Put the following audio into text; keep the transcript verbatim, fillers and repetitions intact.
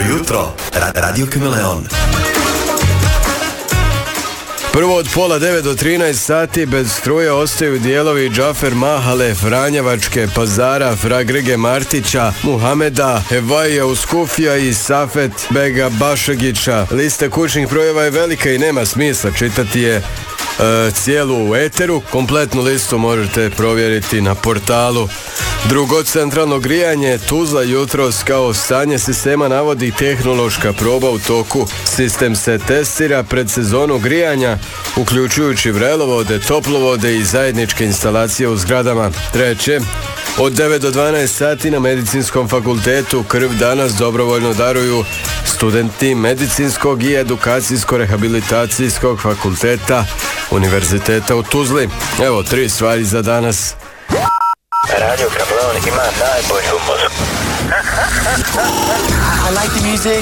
jutro, Ra- Radio Kameleon. Prvo od pola devet do trinaest sati bez struje ostaju dijelovi Džafer Mahale, Franjevačke, Pazara, Fra Grge Martića, Muhameda, Evaija Uskufija i Safet Bega Bašagića. Lista kućnih brojeva je velika i nema smisla čitati je e, cijelu u eteru. Kompletnu listu možete provjeriti na portalu. Drugo, centralno grijanje Tuzla jutros kao stanje sistema navodi tehnološka proba u toku. Sistem se testira pred sezonu grijanja, uključujući vrelovode, toplovode i zajedničke instalacije u zgradama. Treće, od devet do dvanaest sati na Medicinskom fakultetu krv danas dobrovoljno daruju studenti Medicinskog i Edukacijsko-rehabilitacijskog fakulteta Univerziteta u Tuzli. Evo tri stvari za danas. Radio Kameleon ima najbolju muziku. I like the music.